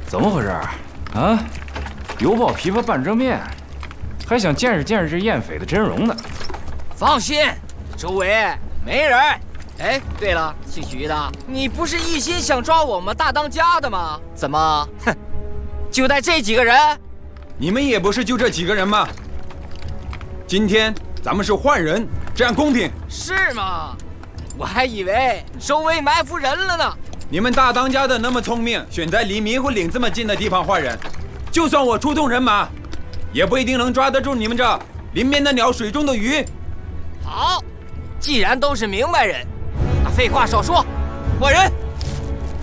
怎么回事啊？油爆琵琶半遮面，还想见识见识这燕匪的真容呢？ 放心，周围没人。哎，对了，姓徐的，你不是一心想抓我们大当家的吗？怎么，哼，就带这几个人？ 你们也不是就这几个人吗？今天咱们是换人，这样公平。 是吗？我还以为周围埋伏人了呢。 你们大当家的那么聪明，选在离迷糊岭这么近的地方换人，就算我出动人马，也不一定能抓得住你们这林边的鸟，水中的鱼。 好，既然都是明白人，那废话少说，换人。